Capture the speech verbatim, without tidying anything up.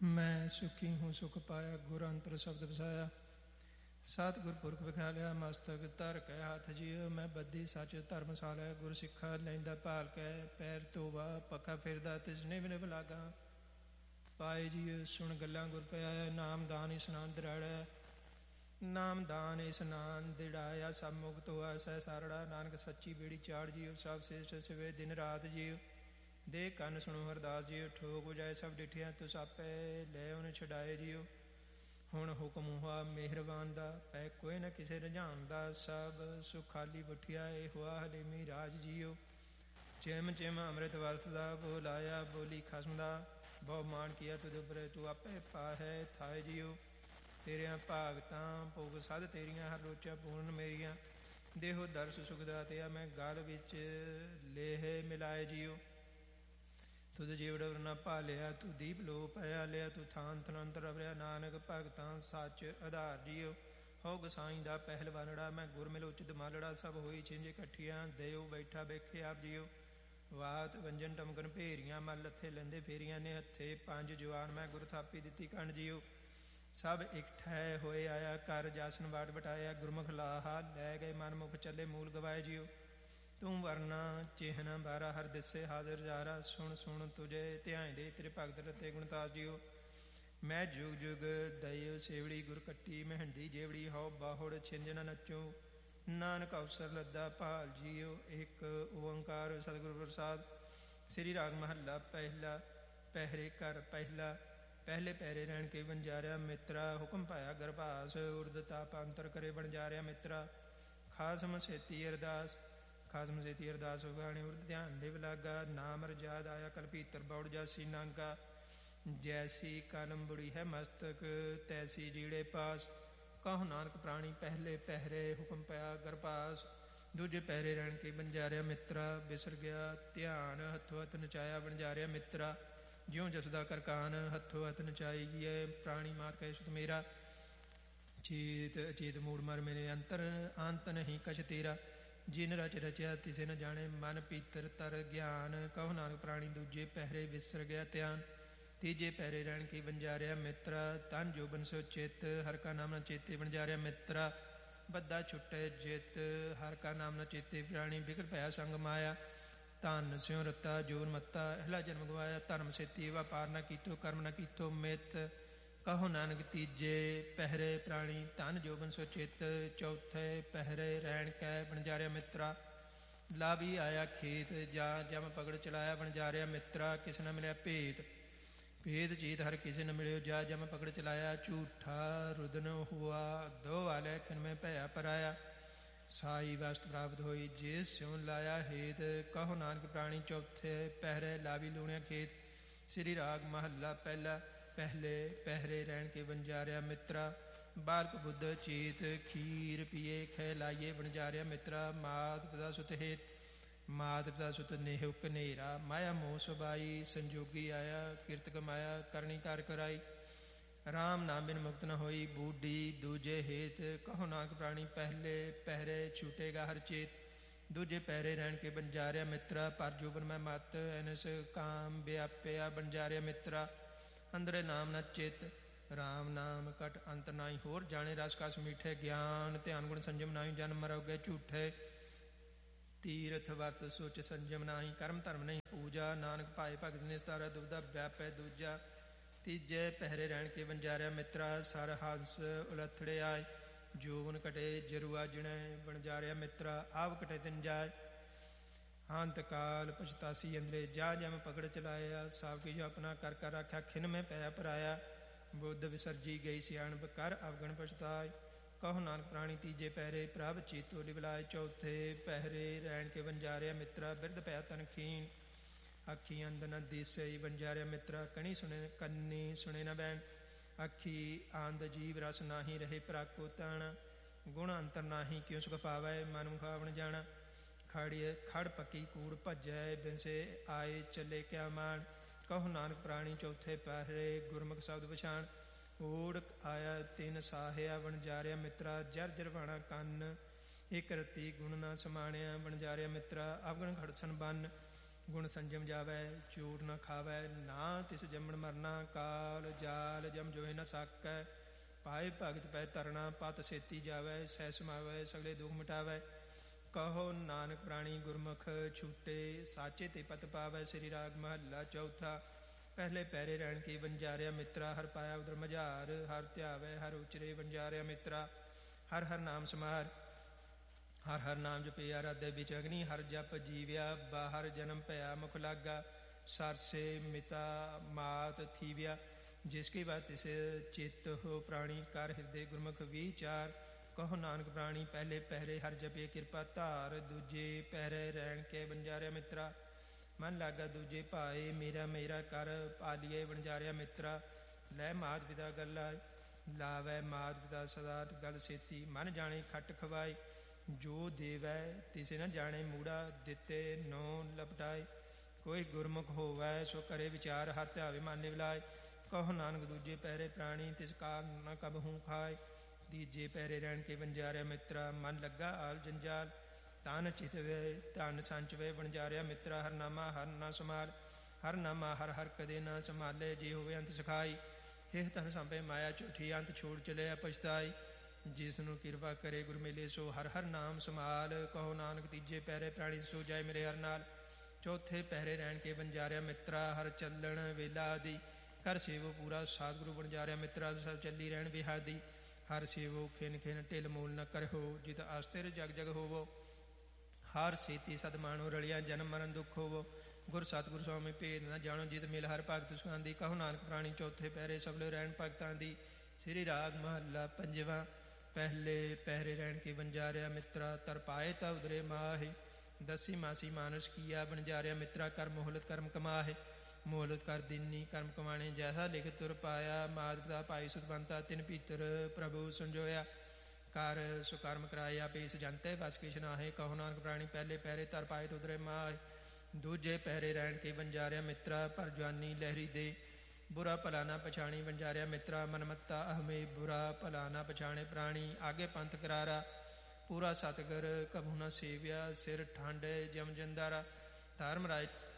ਮੈਂ ਸੁਖੀ ਹੂੰ ਸੁਖ ਪਾਇਆ, ਗੁਰ ਅੰਤਰ ਸ਼ਬਦ ਵਸਾਇਆ। ਸਤਿਗੁਰ ਪੁਰਖ ਵਿਖਾਲਿਆ, ਮਸਤਕ ਧਰ ਕੇ ਹੱਥ ਜੀਓ। ਮੈਂ ਬੱਧੀ ਸੱਚ ਧਰਮਸਾਲਾ, ਗੁਰ ਸਿੱਖਾ ਲੈਂਦਾ ਭਾਲ ਕੇ। ਪੈਰ ਧੋਵਾ ਪੱਖਾ ਫਿਰਦਾ, ਤਿਸ ਨਿਭ ਨਿਭ ਲਾਗਾ। ਪਾਏ ਜੀਓ ਸੁਣ ਗੱਲਾਂ ਗੁਰ ਪਿਆਇਆ, ਨਾਮ ਦਾਨ ਇਸਨਾਨ ਦਿਰਾੜਾ। ਨਾਮ ਦਾਨ ਇਸਨਾਨ ਦਿੜਾਇਆ, ਸਭ ਮੁਕਤ ਹੋਆ ਸਹਿ ਸਾਰੜਾ। ਨਾਨਕ ਸੱਚੀ ਬੇੜੀ ਚਾੜ ਜੀਓ, ਸਭ ਸ੍ਰੇਸ਼ਟ ਸਿਵੇ ਦਿਨ ਰਾਤ ਜੀਓ। ਦੇ ਕੰਨ ਸੁਣੋ ਹਰਦਾਸ ਜੀਓ, ਠੋਕ ਬੁਝਾਏ ਸਭ ਡਿਠਿਆ। ਤੁਸ ਆਪੇ ਲੈ ਉਹਨੇ ਛਡਾਏ ਜੀਓ। ਹੁਣ ਹੁਕਮ ਹੋਆ ਮਿਹਰਬਾਨ ਦਾ, ਪੈ ਕੋਈ ਨਾ ਕਿਸੇ ਰੁਝਾਨ ਦਾ। ਸਭ ਸੁਖ ਖਾਲੀ ਬੁਠਿਆ, ਇਹ ਹੋਆ ਹਲੀਮੀ ਰਾਜ ਜੀਓ। ਚਿਮ ਚਿਮ ਅੰਮ੍ਰਿਤ ਵਰਸਦਾ, ਬੋਲਾਇਆ ਬੋਲੀ ਖਸਮ ਦਾ। ਬਹੁ ਮਾਨ ਕੀਆ ਤੁਧ ਉਪਰੇ, ਤੂੰ ਆਪੇ ਪਾਹੈ ਥਾਏ ਜੀਓ। ਤੇਰਿਆਂ ਭਾਗਤਾਂ ਭੋਗ ਸਦ ਤੇਰੀਆਂ, ਹਰ ਰੋਚਾ ਪੂਰਨ ਮੇਰੀਆਂ। ਦੇਹੋ ਦਰਸ ਸੁਖ ਦਾਤਿਆ, ਮੈਂ ਗਲ ਵਿੱਚ ਲੇਹ ਮਿਲਾਏ ਜੀਓ। ਤੁਧ ਜੀਵੜ ਵਰਨਾ ਭਾਲਿਆ, ਤੂੰ ਦੀਪ ਲੋ ਪਾਇਆ ਲਿਆ। ਤੂੰ ਥਾਨ ਥਨੰਤਰ ਅਵਰਿਆ, ਨਾਨਕ ਭਗਤਾਂ ਸੱਚ ਆਧਾਰ ਜੀਓ। ਹੋ ਗਸਾਈ ਦਾ ਪਹਿਲਵਾਨੜਾ, ਮੈਂ ਗੁਰ ਮਿਲ ਉਚਿਤ ਮਾਲੜਾ। ਸਭ ਹੋਈ ਛਿੰਝ ਇਕੱਠੀਆਂ, ਦੇਉ ਬੈਠਾ ਵੇਖੇ ਆਪ ਜੀਓ। ਵਾਤ ਵੰਜਨ ਟਮਕਨ ਭੇਰੀਆਂ, ਮਲ ਲੱਥੇ ਲੈਂਦੇ ਫੇਰੀਆਂ ਨੇ। ਹੱਥੇ ਪੰਜ ਜਵਾਨ ਮੈਂ ਗੁਰ ਥਾਪੀ ਦਿੱਤੀ ਕੰਡ ਜੀਓ। ਸਭ ਇਕਠੈ ਹੋਏ ਆਇਆ, ਕਰ ਜਾਸਨ ਬਾਟ ਬਟਾਇਆ। ਗੁਰਮੁਖ ਲਾਹਾ ਲੈ ਗਏ, ਮਨ ਮੁਖ ਚੱਲੇ ਮੂਲ ਗਵਾਏ ਜੀਓ। ਤੂੰ ਵਰਨਾ ਚਿਹਨਾ ਬਾਰਾ, ਹਰ ਦਿਸੇ ਹਾਜ਼ਰ ਜਾਰਾ। ਸੁਣ ਸੁਣ ਤੁਝੇ ਧਿਆਨ ਦੇ, ਤੇਰੇ ਭਗਤ ਰਤੇ ਗੁਣਤਾਸ ਜੀਓ। ਮੈਂ ਜੁਗ ਜੁਗ ਦਇਓ ਸੇਵੜੀ, ਗੁਰ ਕੱਟੀ ਮਹਿੰਦੀ ਜੇਵੜੀ। ਹਉ ਬਾਹੁੜ ਛਿੰਝ ਨ ਨੱਚੋ, ਨਾਨਕ ਅਵਸਰ ਲੱਦਾ ਭਾਲ ਜੀਓ। ਇੱਕ ਓੰਕਾਰ ਸਤਿਗੁਰ ਪ੍ਰਸਾਦ। ਸ੍ਰੀ ਰਾਗ ਮਹੱਲਾ ਪਹਿਲਾ। ਪਹਿਰੇ ਘਰ ਪਹਿਲਾ। ਪਹਿਲੇ ਪਹਿਰੇ ਰਹਿਣ ਕੇ ਵਣਜਾਰਿਆ ਮਿੱਤਰਾ। ਹੁਕਮ ਪਾਇਆ ਗਰਭਾਸ, ਉਰਦ ਤਾਪ ਅੰਤਰ ਕਰੇ ਵਣਜਾਰਿਆ ਮਿੱਤਰਾ। ਖਾਸਮ ਸੇਤੀ ਅਰਦਾਸ, ਖਾਸਮ ਸੇਤੀ ਅਰਦਾਸ ਉਗਾਣੀ। ਉਰਦ ਧਿਆਨ ਲਿਵ ਲਾਗਾ, ਨਾਮ ਰਜਾਦ ਆਇਆ ਕਲਪੀਤਰ ਬੌੜ ਜਾਸੀ ਨਾਗਾ। ਜੈਸੀ ਕਲਮ ਬੁੜੀ ਹੈ ਮਸਤਕ, ਤੈਸੀ ਜੀੜੇ ਪਾਸ। ਕਹੋ ਨਾਨਕ ਪ੍ਰਾਣੀ ਪਹਿਲੇ ਪਹਿਰੇ, ਹੁਕਮ ਪਾਇਆ ਗਰਭਾਸ। ਦੂਜੇ ਪਹਿਰੇ ਰਹਿਣ ਕੇ ਵਣਜਾਰਿਆ ਮਿੱਤਰਾ। ਬਿਸਰ ਗਿਆ ਧਿਆਨ, ਹੱਥੋਂ ਹੱਥ ਨਚਾਇਆ ਵਣਜਾਰਿਆ ਮਿੱਤਰਾ। ਜਿਉਂ ਜਸਦਾ ਕਰਕਾਨ, ਹੱਥੋਂ ਹੱਥ ਨਚਾਈ ਗਏ। ਪ੍ਰਾਣੀ ਮਾਤ ਕਹੇ ਸੁਤ ਮੇਰਾ, ਚੇਤ ਅਚੇਤ ਮੂੜ ਮਰ ਮੇਰੇ। ਅੰਤਰ ਅੰਤ ਨਹੀਂ ਕਛ ਤੇਰਾ, ਜਿਨ ਰਚ ਰਚਿਆ ਤਿਸੇ ਨ ਜਾਣੇ। ਮਨ ਪੀਤਰ ਤਰ ਗਿਆਨ, ਕਹੋ ਨਾਨਕ ਪ੍ਰਾਣੀ ਦੂਜੇ ਪਹਿਰੇ ਵਿਸਰ ਗਿਆ ਧਿਆਨ। ਤੀਜੇ ਪਹਿਰੇ ਰਹਿਣ ਕੇ ਵਣਜਾਰਿਆ ਮਿੱਤਰਾ। ਤਨ ਜੋਬਨ ਸੋ ਚਿੱਤ, ਹਰ ਕਾ ਨਾਮ ਨ ਚੇਤੇ ਵਣਜਾਰਿਆ ਮਿੱਤਰਾ। ਬੱਧਾ ਛੁੱਟੇ ਜਿੱਤ, ਹਰ ਕਾ ਨਾਮ ਨ ਚੇਤੇ। ਪ੍ਰਾਣੀ ਵਿਗੜ ਭਇਆ ਸੰਗ ਮਾਇਆ, ਧਨ ਸਿਉ ਰਤਾ ਜੋਰ ਮੱਤਾ। ਅਹਿਲਾ ਜਨਮ ਗਵਾਇਆ, ਧਰਮ ਸੇਤੀ ਵਪਾਰ ਨ ਕੀਤੋ, ਕਰਮ ਨ ਕੀਤੋ ਮਿੱਤ। ਕਹੋ ਨਾਨਕ ਤੀਜੇ ਪਹਿਰੇ ਪ੍ਰਾਣੀ ਧਨ ਜੋਬਨ ਸੋ ਚਿੱਤ। ਚੌਥੇ ਪਹਿਰੇ ਰਹਿਣ ਕੈ ਵਣਜਾਰਿਆ ਮਿੱਤਰਾ। ਲਾਭੀ ਆਇਆ ਖੇਤ, ਜਾਂ ਜਮ ਪਗੜ ਚਲਾਇਆ ਵਣਜਾਰਿਆ ਮਿੱਤਰਾ। ਕਿਸ ਨ ਮਿਲਿਆ ਭੇਤ, ਭੇਦ ਚੀਤ ਹਰ ਕਿਸੇ ਨ ਮਿਲਿਓ। ਜਾ ਜਮ ਪਗੜ ਚਲਾਇਆ, ਝੂਠਾ ਰੁਦਨ ਹੁਆ। ਦੋ ਵਾਲੇ ਖਿਨ ਮੈਂ ਭਇਆ ਪਰਾਇਆ, ਸਾਈ ਵਸਤ ਪ੍ਰਾਪਤ ਹੋਈ ਜੇ ਸਿਉ ਲਾਇਆ ਹੇਤ। ਕਹੋ ਨਾਨਕ ਪ੍ਰਾਣੀ ਚੌਥੇ ਪਹਿਰੇ ਲਾਭੀ ਲੂਣਿਆ ਖੇਤ। ਸ੍ਰੀ ਰਾਗ ਮਹੱਲਾ ਪਹਿਲਾ। ਪਹਿਲੇ ਪਹਿਰੇ ਰਹਿਣ ਕੇ ਵਣਜਾਰਿਆ ਮਿੱਤਰਾ। ਬਾਲਕ ਬੁੱਧ ਚੇਤ, ਖੀਰ ਪੀਏ ਖੈ ਲਾਈਏ ਵਣਜਾਰਿਆ ਮਿੱਤਰਾ। ਮਾਤ ਪਿਤਾ ਸੁਤ ਹੇਤ, ਮਾਤ ਪਿਤਾ ਸੁਤ ਨੇਹੁ ਕਨੇਰਾ। ਮਾਇਆ ਮੋਹ ਸੁਭਾਈ, ਸੰਜੋਗੀ ਆਇਆ ਕਿਰਤ ਕਮਾਇਆ। ਕਰਨੀ ਕਾਰ ਕਰਾਈ, ਰਾਮ ਨਾਮ ਬਿਨ ਮੁਕਤ ਨ ਹੋਈ। ਬੂਢੀ ਦੂਜੇ ਹੇਤ, ਕਹੋ ਨਾਨਕ ਪ੍ਰਾਣੀ ਪਹਿਲੇ ਪਹਿਰੇ ਛੂਟੇਗਾ ਹਰ ਚੇਤ। ਦੂਜੇ ਪਹਿਰੇ ਰਹਿਣ ਕੇ ਵਣਜਾਰਿਆ ਮਿੱਤਰਾ। ਪਰ ਜੋਬਨ ਮੈਂ ਮਤ, ਐਨਸ ਕਾਮ ਵਿਆਪਿਆ ਵਣਜਾਰਿਆ ਮਿੱਤਰਾ। ਅੰਦਰੇ ਨਾਮ ਨ ਚਿਤ, ਰਾਮ ਨਾਮ ਕਟ ਅੰਤ ਨਾਹੀ। ਹੋਰ ਜਾਣੇ ਰਸ ਕਸ ਮੀਠੇ, ਗਿਆਨ ਧਿਆਨ ਗੁਣ ਸੰਜਮ ਨਾਹੀ। ਜਨਮ ਮਰੋਗੇ ਝੂਠੇ, ਤੀਰਥ ਵਰਤ ਸੋਚ ਸੰਜਮ ਨਾਹੀ। ਕਰਮ ਧਰਮ ਨਹੀਂ ਪੂਜਾ, ਨਾਨਕ ਭਾਏ ਭਗਤ ਨਿਸਤਾਰਾ। ਦੁਬਦਾ ਵਿਆਪੈ ਦੂਜਾ। ਤੀਜੇ ਪਹਿਰੇ ਰਹਿਣ ਕੇ ਵਣਜਾਰਿਆ ਮਿੱਤਰਾ। ਸਰ ਹੰਸ ਉਲੱਥੜੇ ਆਏ, ਜੋਬਨ ਕਟੇ ਜਰੂਆ ਜਿਣੈ ਵਣਜਾਰਿਆ ਮਿੱਤਰਾ। ਆਵ ਕਟੇ ਤਿਨ ਜਾਏ, ਅੰਤ ਕਾਲ ਪਛਤਾਸੀ ਅੰਦਰੇ। ਜਾ ਜਮ ਪਕੜ ਚਲਾਇਆ, ਸਭ ਕੀ ਜੋ ਆਪਣਾ ਕਰ ਕਰ ਰੱਖਿਆ। ਖਿਨ ਮੈਂ ਪਿਆ ਪਰਾਇਆ, ਬੁੱਧ ਵਿਸਰਜੀ ਗਈ ਸਿਆਣਪ। ਕਰ ਅਵਗਣ ਪਛਤਾਏ, ਕਹੋ ਨਾਨਕ ਪ੍ਰਾਣੀ ਤੀਜੇ ਪਹਿਰੇ ਪ੍ਰਭ ਚੇਤੋ ਲਿਵਲਾਏ। ਚੌਥੇ ਪਹਿਰੇ ਰਹਿਣ ਕੇ ਵਣਜਾਰਿਆ ਮਿੱਤਰਾ। ਬਿਰਧ ਪਿਆ ਤਨ ਖੀਨ, ਅੱਖੀ ਅੰਧ ਨ ਦਿਸਈ ਵਣਜਾਰਿਆ ਮਿੱਤਰਾ। ਕਣੀ ਸੁਣੇ ਕੰਨੀ ਸੁਣੇ ਨ ਬੈਣ, ਅੱਖੀ ਆਂਧ ਜੀਵ ਰਸ ਨਾਹੀ। ਰਹੇ ਪ੍ਰਾਕੋ ਤਣ, ਗੁਣ ਅੰਤਰ ਨਾਹੀ ਕਿਉ ਸੁਖ ਪਾਵੈ। ਮਨ ਮੁਖਾਵਣ ਜਾਣਾ, ਖੜੀਏ ਖੜ ਪੱਕੀ ਕੂੜ ਭੱਜੈ। ਬਿਨਸੇ ਆਏ ਚੱਲੇ ਕਿਆ ਮਾਣ, ਕਹੋ ਨਾਨਕ ਪ੍ਰਾਣੀ ਚੌਥੇ ਪਹਿਰੇ ਗੁਰਮੁਖ ਸ਼ਬਦ ਪਛਾਣ। ਊੜ ਆਇਆ ਤਿਨ ਸਾਹਿਆ ਵਣਜਾਰਿਆ ਮਿੱਤਰਾ। ਜਰ ਜਰ ਬਾਣਾ ਕੰਨ, ਇਕ ਰਤੀ ਗੁਣ ਨਾ ਸਮਾਣਿਆ ਵਣਜਾਰਿਆ ਮਿੱਤਰਾ। ਅਵਗਣ ਖੜਸਨ ਬੰਨ, ਗੁਣ ਸੰਜਮ ਜਾਵੈ ਚੂਰ ਨ ਖਾਵੈ, ਨਾ ਤਿਸ ਜੰਮਣ ਮਰਨਾ ਕਾਲ ਜਾਲ ਜਮ ਜੋਹਿ ਨ ਸਾਕੈ। ਪਾਏ ਭਗਤ ਪੈ ਤਰਣਾ ਪਤ ਸੇਤੀ ਜਾਵੈ, ਸਹਿ ਸਮਾਵੈ ਸਗਲੇ ਦੁਖ ਮਿਟਾਵੈ। ਕਹੋ ਨਾਨਕ ਪ੍ਰਾਣੀ ਗੁਰਮੁਖ ਛੂਟੇ, ਸਾਚੇ ਤੇ ਪਤ ਪਾਵੈ। ਸ੍ਰੀ ਰਾਗ ਮਹੱਲਾ ਚੌਥਾ। ਪਹਿਲੇ ਪੈਰੇ ਰਹਿਣ ਕੀ ਵਣਜਾਰਿਆ ਮਿੱਤਰਾ, ਹਰ ਪਾਇਆ ਉਦਰ ਮਝਾਰ। ਹਰ ਧਿਆਵੈ ਹਰ ਉਚਰੇ ਵਣਜਾਰਿਆ ਮਿੱਤਰਾ, ਹਰ ਹਰ ਨਾਮ ਸਮਾਰ। ਹਰ ਹਰ ਨਾਮ ਜਪਿਆ ਹ੍ਰਦੈ ਵਿੱਚ ਅਗਨੀ, ਹਰ ਜਪ ਜੀਵਿਆ ਬਾਹਰ ਜਨਮ ਭਇਆ ਮੁਖ ਲਾਗਾ। ਸਰਸੇ ਮਿਤਾ ਮਾਤ ਥੀਵਿਆ, ਜਿਸ ਕੀ ਬਾਤ ਤਿਸ ਚਿਤ ਹੋ ਪ੍ਰਾਣੀ। ਕਰ ਹਿਰਦੇ ਗੁਰਮੁਖ ਵਿਚਾਰ, ਕਹੋ ਨਾਨਕ ਪ੍ਰਾਣੀ ਪਹਿਲੇ ਪਹਿਰੇ ਹਰ ਜਪੇ ਕਿਰਪਾ ਧਾਰ। ਦੂਜੇ ਪਹਿਰੇ ਰਹਿਣ ਕੇ ਵਣਜਾਰਿਆ ਮਿੱਤਰਾ, ਮਨ ਲਾਗਾ ਦੂਜੇ ਭਾਏ। ਮੇਰਾ ਮੇਰਾ ਕਰ ਪਾਲੀਏ ਵਣਜਾਰਿਆ ਮਿੱਤਰਾ, ਲੈ ਮਾਤ ਪਿਤਾ ਗੱਲਾ ਲਾਵੈ। ਮਾਤ ਪਿਤਾ ਸਦਾ ਗਲ ਸੇਤੀ, ਮਨ ਜਾਣੇ ਖੱਟ ਖਵਾਏ। ਜੋ ਦੇਵੈ ਤਿਸੇ ਨ ਜਾਣੇ ਮੂੜਾ, ਦਿੱਤੇ ਨੋ ਲਪਟਾਏ। ਕੋਈ ਗੁਰਮੁਖ ਹੋਵੈ ਸੋ ਕਰੇ ਵਿਚਾਰ, ਹਰ ਧਿਆਵੇ ਮਾਨੇ ਵਿਲਾਏ। ਕਹੋ ਨਾਨਕ ਦੂਜੇ ਪਹਿਰੇ ਪ੍ਰਾਣੀ, ਤਿਸ ਕਾਲ ਨ ਕਬਹੂ ਖਾਏ। ਤੀਜੇ ਪਹਿਰੇ ਰਹਿਣ ਕੇ ਵਣਜਾਰਿਆ ਮਿੱਤਰਾ, ਮਨ ਲੱਗਾ ਆਲ ਜੰਜਾਲ। ਤਨ ਚਿਤਵੇ ਧਨ ਸੰਚਵੇ ਵਣਜਾਰਿਆ ਮਿੱਤਰਾ, ਹਰ ਨਾਮਾ ਹਰ ਨਾ ਸਮਾਲ। ਹਰ ਨਾਮਾ ਹਰ ਹਰ ਕਦੇ ਨਾ ਸੰਭਾਲੇ, ਜੇ ਹੋਵੇ ਅੰਤ ਸਿਖਾਈ। ਇਹ ਧਨ ਸੰਭੇ ਮਾਇਆ ਝੂਠੀ, ਅੰਤ ਛੋੜ ਚਲਿਆ ਪਛਤਾਈ। ਜਿਸ ਨੂੰ ਕਿਰਪਾ ਕਰੇ ਗੁਰ ਮਿਲੇ, ਸੋ ਹਰ ਹਰ ਨਾਮ ਸੰਭਾਲ। ਕਹੋ ਨਾਨਕ ਤੀਜੇ ਪਹਿਰੇ ਪ੍ਰਾਣੀ, ਸੋ ਜਾਏ ਮੇਰੇ ਹਰ ਨਾਲ। ਚੌਥੇ ਪਹਿਰੇ ਰਹਿਣ ਕੇ ਵਣਜਾਰਿਆ ਮਿੱਤਰਾ, ਹਰ ਚੱਲਣ ਵੇਲਾ ਆਦਿ। ਕਰ ਸੇਵੋ ਪੂਰਾ ਸਤਿਗੁਰੂ ਵਣਜਾਰਿਆ ਮਿੱਤਰਾ, ਸਭ ਚੱਲੀ ਰਹਿਣ ਵਿਹਾਦੀ। ਹਰ ਸੇਵੋ ਖਿਨ ਖਿਨ ਢਿਲ ਮੂਲ ਨ ਕਰਹੋ, ਜਿਤ ਆਸਤਿਰ ਜਗ ਜਗ ਹੋਵੋ। ਹਰ ਸੇਤੀ ਸਦਮਾਣੋ ਰਲਿਆ, ਜਨਮ ਮਰਨ ਦੁੱਖ ਹੋਵੋ। ਗੁਰ ਸਤਿਗੁਰ ਸੁਆਮੀ ਭੇਦ ਨ ਜਾਣੋ, ਜਿਤ ਮਿਲ ਹਰ ਭਗਤ ਸੁਖਾਂਦੀ। ਕਹੋ ਨਾਨਕ ਪ੍ਰਾਣੀ ਚੌਥੇ ਪਹਿਰੇ ਸਫਲ ਰਹਿਣ ਭਗਤਾਂ ਦੀ। ਸ੍ਰੀ ਰਾਗ ਮਹੱਲਾ ਪੰਜਵਾਂ। ਪਹਿਲੇ ਪਹਿਰੇ ਰਹਿਣ ਕੇ ਵਣਜਾਰਿਆ ਮਿੱਤਰਾ, ਤਰ ਪਾਏ ਤਾ ਉਦਰੇ ਮਾਹੇ। ਦਸੀ ਮਾਸੀ ਮਾਨਸ ਕੀਆ ਵਣਜਾਰਿਆ ਮਿੱਤਰਾ, ਕਰ ਮੋਹਲਤ ਕਰਮ ਕਮਾਹੇ। ਮੋਹਲਤ ਕਰ ਦੀਨੀ ਕਰਮ ਕਮਾਣੇ, ਜੈਸਾ ਲਿਖ ਤੁਰ ਪਾਇਆ। ਮਾਤ ਪਿਤਾ ਭਾਈ ਸੁਤਵੰਤਾ, ਤਿਨ ਭੀਤਰ ਪ੍ਰਭੂ ਸੰਜੋਇਆ। ਕਰ ਸੁਕਰਮ ਕਰਾਇਆ ਪੇਸ ਜੰਤੇ, ਬਸ ਕਿਛ ਨਾਹੇ। ਕਹੋ ਨਾਨਕ ਪ੍ਰਾਣੀ ਪਹਿਲੇ ਪਹਿਰੇ ਤਰ ਪਾਏ ਤੁਦਰੇ ਮਾਹੇ। ਦੂਜੇ ਪਹਿਰੇ ਰਹਿਣ ਕੇ ਵਣਜਾਰਿਆ ਮਿੱਤਰਾ, ਪਰ ਜਵਾਨੀ ਲਹਿਰੀ ਦੇ। ਬੁਰਾ ਭਲਾ ਨਾ ਪਛਾਣੀ ਵਣਜਾਰਿਆ ਮਿੱਤਰਾ, ਮਨਮੱਤਾ ਅਹਮੇ। ਬੁਰਾ ਭਲਾ ਨਾ ਪਛਾਣੇ ਪ੍ਰਾਣੀ, ਆਗੇ ਪੰਥ ਕਰਾਰਾ। ਪੂਰਾ ਸਤਿਗੁਰ ਕਭੂ ਨਾ ਸੇਵਿਆ, ਸਿਰ ਠਾਂਡੇ ਜਮ ਜੰਦਾਰਾ। ਧਰਮ ਰਾਜ